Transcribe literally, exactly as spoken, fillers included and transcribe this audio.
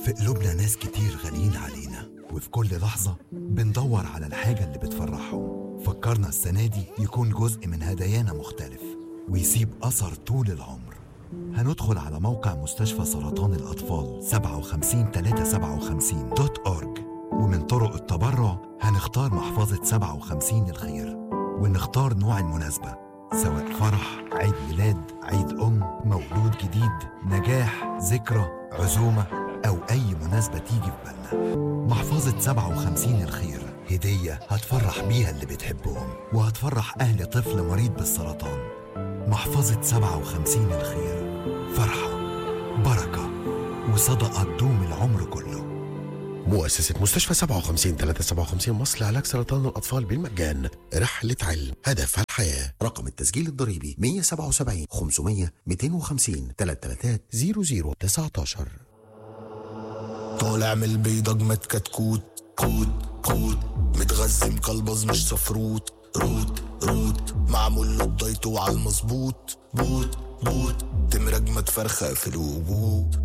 في قلوبنا ناس كتير غاليين علينا، وفي كل لحظة بندور على الحاجة اللي بتفرحهم. فكرنا السنة دي يكون جزء من هدايانا مختلف ويسيب أثر طول العمر. هندخل على موقع مستشفى سرطان الأطفال سبعة وخمسين تلاتة سبعة وخمسين دوت أورج، ومن طرق التبرع هنختار محفظة سبعة وخمسين الخير، ونختار نوع المناسبة سواء فرح، عيد ميلاد، عيد أم، مولود جديد، نجاح، ذكرى، عزومة، أو أي مناسبة تيجي في بالنا. محفظة سبعة وخمسين الخير هدية هتفرح بيها اللي بتحبهم، وهتفرح أهل طفل مريض بالسرطان. محفظة سبعة وخمسين الخير، فرحة، بركة، وصدقة تدوم العمر كله. مؤسسة مستشفى سبعة وخمسين تلاتة سبعة وخمسين مصر لعلاج سرطان الأطفال بالمجان. رحلة علم هدفها الحياة. رقم التسجيل الضريبي مية وسبعة وسبعين خمسمية ميتين وخمسين تلاتة تلاتة صفر صفر تسعة عشر. طالع من البيضة جمد كتكوت كوت كوت، متغذي مكلبز مش صفروت، روت روت معمول له بضيته على المظبوط، بوت بوت تمرج متفرخة في الوجود.